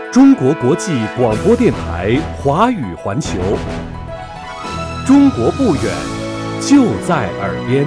中国国际广播电台华语环球，中国不远，就在耳边。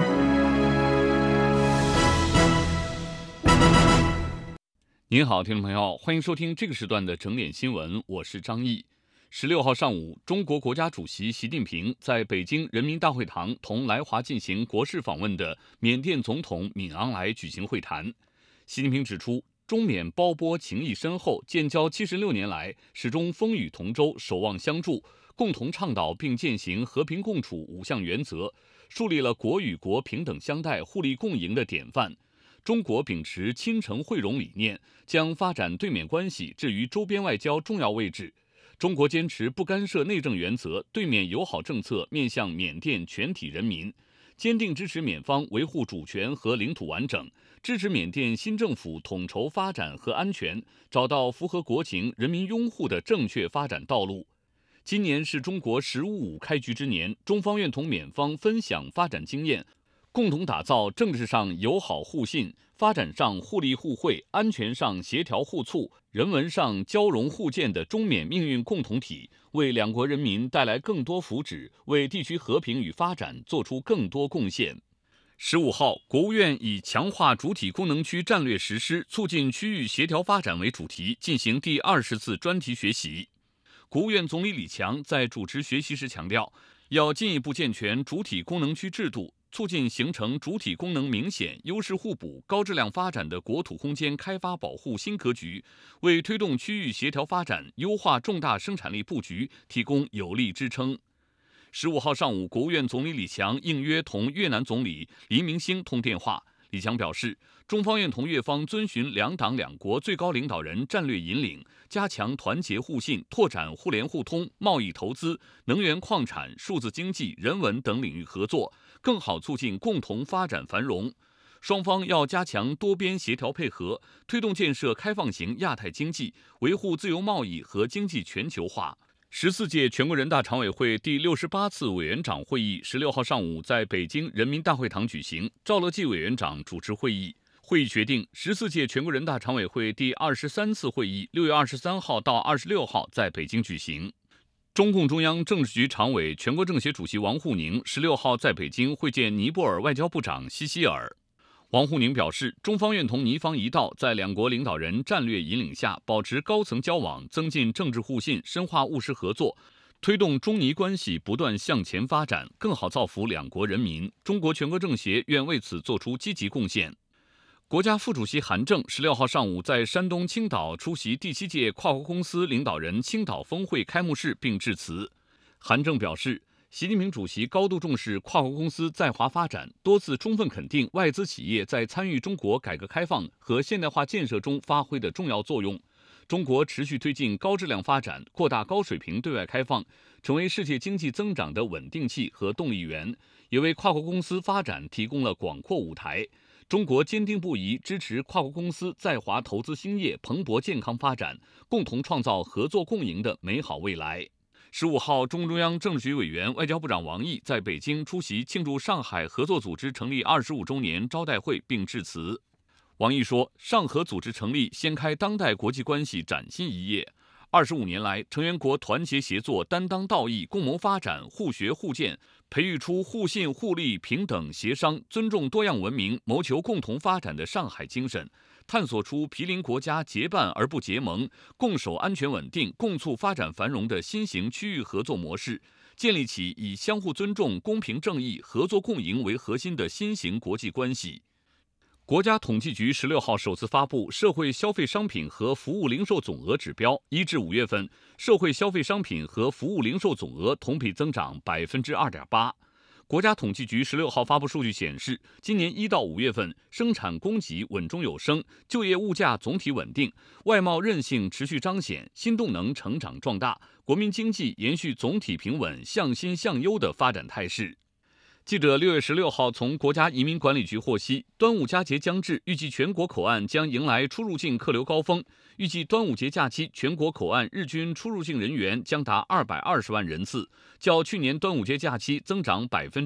您好，听众朋友，欢迎收听这个时段的整点新闻，我是张毅。16号上午，中国国家主席习近平在北京人民大会堂同来华进行国事访问的缅甸总统敏昂莱举行会谈。习近平指出，中缅胞波情谊深厚，建交76年来始终风雨同舟，守望相助，共同倡导并践行和平共处5项原则，树立了国与国平等相待、互利共赢的典范。中国秉持亲诚惠容理念，将发展对缅关系置于周边外交重要位置。中国坚持不干涉内政原则，对缅友好政策面向缅甸全体人民，坚定支持缅方维护主权和领土完整，支持缅甸新政府统筹发展和安全，找到符合国情、人民拥护的正确发展道路。今年是中国“15+5”开局之年，中方愿同缅方分享发展经验，共同打造政治上友好互信、发展上互利互惠、安全上协调互促、人文上交融互鉴的中缅命运共同体，为两国人民带来更多福祉，为地区和平与发展做出更多贡献。15号，国务院以强化主体功能区战略实施，促进区域协调发展为主题，进行第20次专题学习。国务院总理李强在主持学习时强调，要进一步健全主体功能区制度，促进形成主体功能明显、优势互补、高质量发展的国土空间开发保护新格局，为推动区域协调发展、优化重大生产力布局提供有力支撑。15号上午，国务院总理李强应约同越南总理黎明星通电话。李强表示，中方愿同越方遵循两党两国最高领导人战略引领，加强团结互信，拓展互联互通、贸易投资、能源矿产、数字经济、人文等领域合作，更好促进共同发展繁荣。双方要加强多边协调配合，推动建设开放型亚太经济，维护自由贸易和经济全球化。14届全国人大常委会第68次委员长会议16号上午在北京人民大会堂举行，赵乐际委员长主持会议。会议决定，14届全国人大常委会第23次会议6月23号到26号在北京举行。中共中央政治局常委、全国政协主席王沪宁16号在北京会见尼泊尔外交部长西希尔。王沪宁表示，中方愿同尼方一道，在两国领导人战略引领下，保持高层交往，增进政治互信，深化务实合作，推动中尼关系不断向前发展，更好造福两国人民。中国全国政协愿为此作出积极贡献。国家副主席韩正16号上午在山东青岛出席第7届跨国公司领导人青岛峰会开幕式并致辞。韩正表示，习近平主席高度重视跨国公司在华发展，多次充分肯定外资企业在参与中国改革开放和现代化建设中发挥的重要作用。中国持续推进高质量发展，扩大高水平对外开放，成为世界经济增长的稳定器和动力源，也为跨国公司发展提供了广阔舞台。中国坚定不移支持跨国公司在华投资兴业蓬勃健康发展，共同创造合作共赢的美好未来。15号，中共中央政治局委员、外交部长王毅在北京出席庆祝上海合作组织成立25周年招待会并致辞。王毅说，上合组织成立掀开当代国际关系崭新一页。25年来，成员国团结协作、担当道义、共谋发展、互学互鉴，培育出互信互利、平等协商、尊重多样文明、谋求共同发展的上海精神，探索出毗邻国家结伴而不结盟、共守安全稳定、共促发展繁荣的新型区域合作模式，建立起以相互尊重、公平正义、合作共赢为核心的新型国际关系。国家统计局16号首次发布社会消费商品和服务零售总额指标，1至5月份，社会消费商品和服务零售总额同比增长2.8%。国家统计局16号发布数据显示，今年1到5月份，生产供给稳中有升，就业物价总体稳定，外贸韧性持续彰显，新动能成长壮大，国民经济延续总体平稳、向新向优的发展态势。记者6月16号从国家移民管理局获悉，端午佳节将至，预计全国口岸将迎来出入境客流高峰。预计端午节假期全国口岸日均出入境人员将达220万人次，较去年端午节假期增长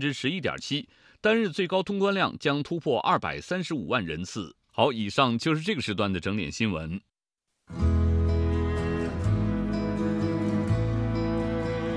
11.7%，单日最高通关量将突破235万人次。好，以上就是这个时段的整点新闻。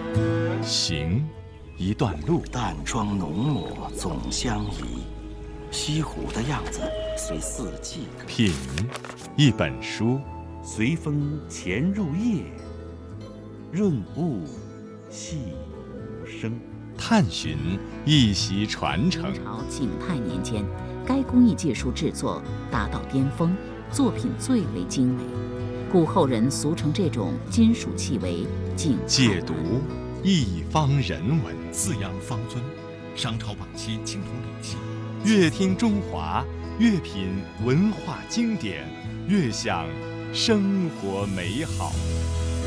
行，一段路； 淡妆浓抹总相宜，西湖的样子随四季歌。 品，一本书； 随风潜入夜，润物细无声。 探寻，一袭传承。 明朝景泰年间，该工艺技术制作达到巅峰，作品最为精美，故后人俗称这种金属器为景泰。 解读，一方人文。 四羊方尊，商朝晚期青铜礼器。 越听中华，越品文化经典，越享生活美好。